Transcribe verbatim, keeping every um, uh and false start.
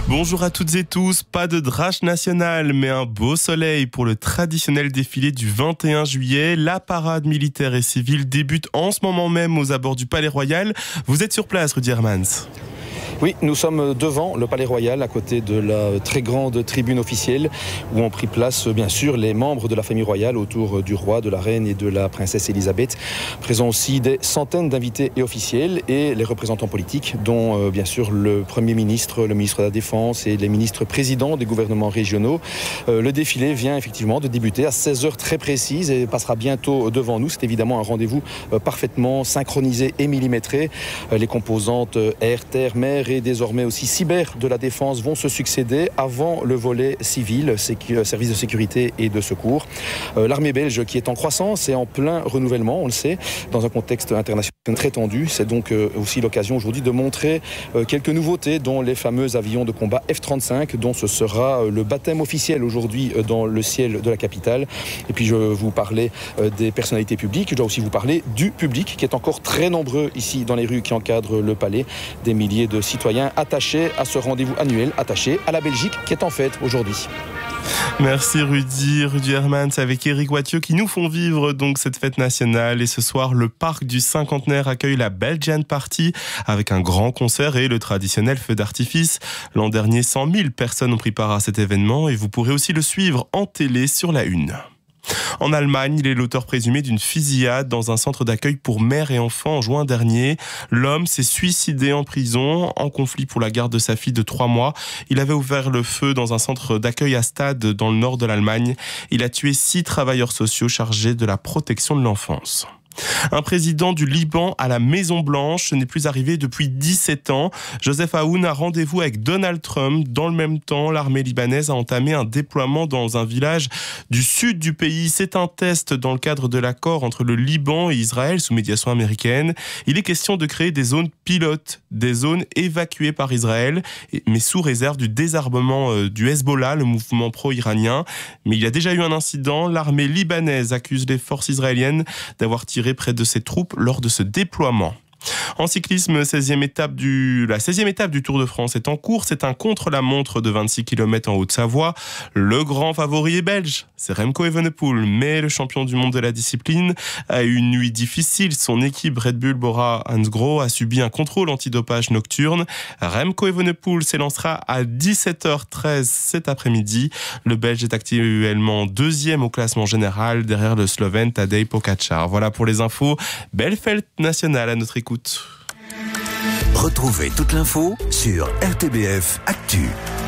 Bonjour à toutes et tous, pas de drache nationale, mais un beau soleil pour le traditionnel défilé du vingt et un juillet. La parade militaire et civile débute en ce moment même aux abords du Palais Royal. Vous êtes sur place, Rudy Hermans. Oui, nous sommes devant le Palais Royal, à côté de la très grande tribune officielle, où ont pris place, bien sûr, les membres de la famille royale autour du roi, de la reine et de la princesse Elisabeth. Présents aussi des centaines d'invités et officiels et les représentants politiques, dont, euh, bien sûr, le Premier ministre, le ministre de la Défense et les ministres présidents des gouvernements régionaux. Euh, le défilé vient effectivement de débuter à seize heures très précises et passera bientôt devant nous. C'est évidemment un rendez-vous euh, parfaitement synchronisé et millimétré. Euh, les composantes euh, air, terre, mer et désormais aussi cyber de la défense vont se succéder avant le volet civil, sécu- service de sécurité et de secours. Euh, l'armée belge qui est en croissance et en plein renouvellement, on le sait, dans un contexte international très tendu. C'est donc euh, aussi l'occasion aujourd'hui de montrer euh, quelques nouveautés, dont les fameux avions de combat F trente-cinq, dont ce sera euh, le baptême officiel aujourd'hui euh, dans le ciel de la capitale. Et puis je vous parlais euh, des personnalités publiques, je dois aussi vous parler du public qui est encore très nombreux ici dans les rues qui encadrent le palais. Des milliers de citoyens attachés à ce rendez-vous annuel, attachés à la Belgique qui est en fête aujourd'hui. Merci Rudy, Rudy Hermans avec Éric Wathieu qui nous font vivre donc cette fête nationale. Et ce soir, le parc du cinquantenaire accueille la Belgian Party avec un grand concert et le traditionnel feu d'artifice. L'an dernier, cent mille personnes ont pris part à cet événement et vous pourrez aussi le suivre en télé sur la une. En Allemagne, il est l'auteur présumé d'une fusillade dans un centre d'accueil pour mères et enfants en juin dernier. L'homme s'est suicidé en prison, en conflit pour la garde de sa fille de trois mois. Il avait ouvert le feu dans un centre d'accueil à Stade dans le nord de l'Allemagne. Il a tué six travailleurs sociaux chargés de la protection de l'enfance. Un président du Liban à la Maison-Blanche n'est plus arrivé depuis dix-sept ans. Joseph Aoun a rendez-vous avec Donald Trump. Dans le même temps, l'armée libanaise a entamé un déploiement dans un village du sud du pays. C'est un test dans le cadre de l'accord entre le Liban et Israël sous médiation américaine. Il est question de créer des zones pilotes, des zones évacuées par Israël, mais sous réserve du désarmement du Hezbollah, le mouvement pro-iranien. Mais il y a déjà eu un incident. L'armée libanaise accuse les forces israéliennes d'avoir tiré près de ses troupes lors de ce déploiement. En cyclisme, seizième étape du, la seizième étape du Tour de France est en cours. C'est un contre-la-montre de vingt-six kilomètres en Haute-Savoie. Le grand favori est belge, c'est Remco Evenepoel. Mais le champion du monde de la discipline a eu une nuit difficile. Son équipe Red Bull Bora-Hansgrohe a subi un contrôle antidopage nocturne. Remco Evenepoel s'élancera à dix-sept heures treize cet après-midi. Le Belge est actuellement deuxième au classement général derrière le Slovène Tadej Pogačar. Voilà pour les infos. Belle fête nationale à notre écoute. Retrouvez toute l'info sur R T B F Actu.